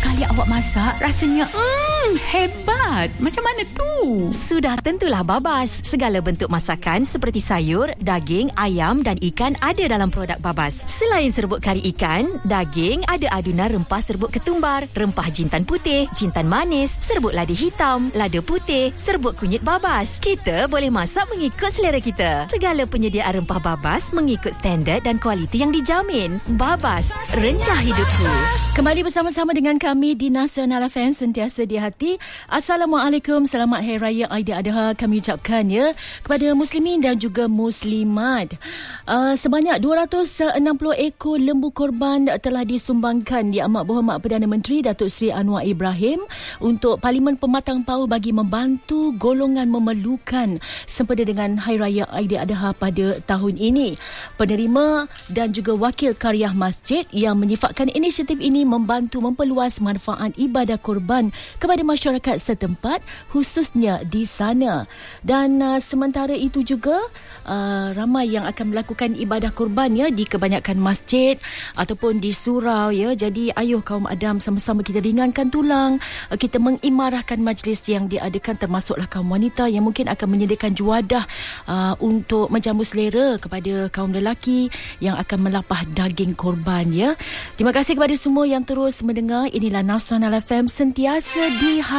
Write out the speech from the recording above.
kali awak masak, rasanya hebat. Macam mana tu? Sudah tentulah Babas. Segala bentuk masakan seperti sayur, daging, ayam dan ikan ada dalam produk Babas. Selain serbuk kari ikan, daging, ada adunan rempah serbuk ketumbar, rempah jintan putih, jintan manis, serbuk lada hitam, lada putih, serbuk kunyit Babas. Kita boleh masak mengikut selera kita. Segala penyediaan rempah Babas mengikut standard dan kualiti yang dijamin. Babas, rencah hidupku. Kembali bersama-sama dengan kami di Nasional FM, sentiasa di hati. Assalamualaikum, selamat Hari Raya Aidiladha kami ucapkan ya kepada muslimin dan juga muslimat. Sebanyak 260 ekor lembu korban telah disumbangkan di Amat Berhormat Perdana Menteri Datuk Seri Anwar Ibrahim untuk Parlimen Pematang Pauh bagi membantu golongan memerlukan sempena dengan Hari Raya Aidiladha pada tahun ini. Penerima dan juga wakil karyah masjid yang menyifatkan inisiatif ini membantu memperluas manfaat ibadah korban kepada masyarakat setempat, khususnya di sana. Dan sementara itu juga ramai yang akan melakukan ibadah korban ya di kebanyakan masjid ataupun di surau ya. Jadi ayuh kaum Adam, sama-sama kita ringankan tulang, kita mengimarahkan majlis yang diadakan, termasuklah kaum wanita yang mungkin akan menyediakan juadah untuk menjamu selera kepada kaum lelaki yang akan melapah daging korban ya. Terima kasih kepada semua yang terus mendengar. Inilah Nasional FM, sentiasa di